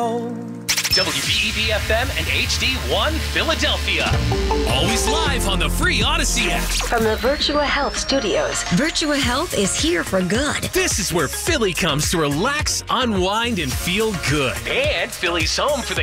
WBEV FM and HD1 Philadelphia. Always live on the free Odyssey app. From the Virtua Health Studios, Virtua Health is here for good. This is where Philly comes to relax, unwind, and feel good. And Philly's home for the